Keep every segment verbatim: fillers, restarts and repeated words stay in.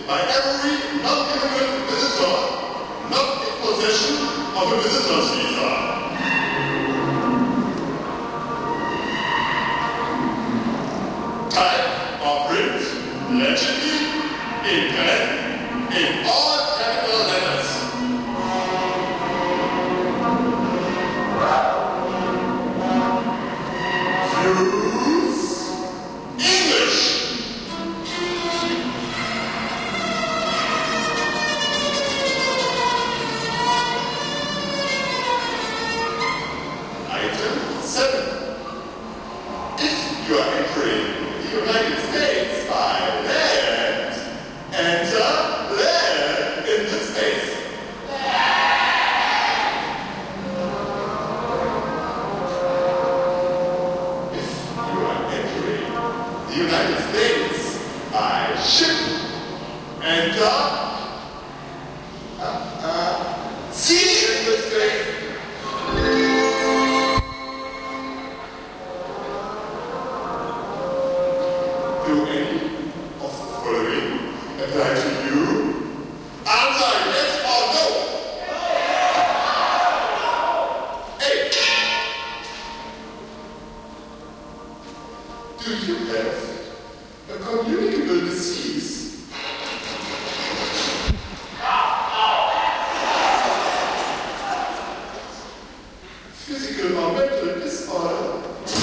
by every non-immigrant visitor not in possession of a visitor's visa. Type or print legibly in pen in all capital letters. Use English. Item seven. If you are entering the United States by land, enter land in the space. If you are entering the United States by ship, enter uh, uh, sea in the space. Do any of the following apply to you? Answer yes or no. A. Do you have a communicable disease? Physical or mental disorder?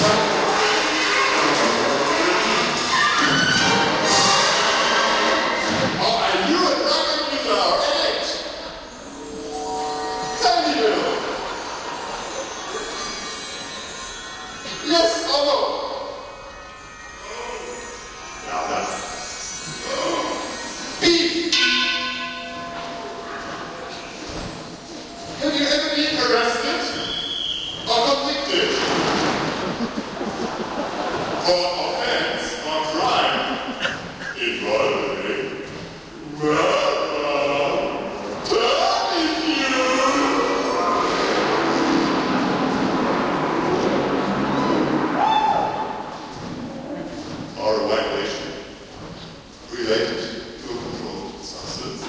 Yes or no? Now done. B. Have you ever been arrested or convicted for offense or crime involving murder, turpitude, or a violation related to a controlled substance?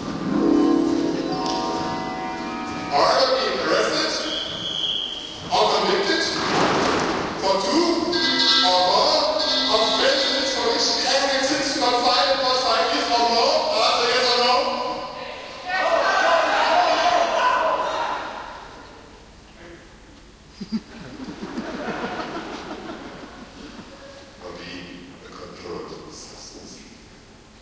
Or ever being arrested or convicted for two or more offenses for which the aggregate sentence confined was five years or more? Answer yes or no?